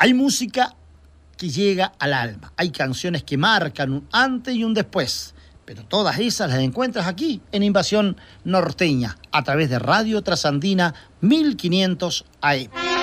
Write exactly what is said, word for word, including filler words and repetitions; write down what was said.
Hay música que llega al alma, hay canciones que marcan un antes y un después, pero todas esas las encuentras aquí en Invasión Norteña, a través de Radio Trasandina mil quinientos A M.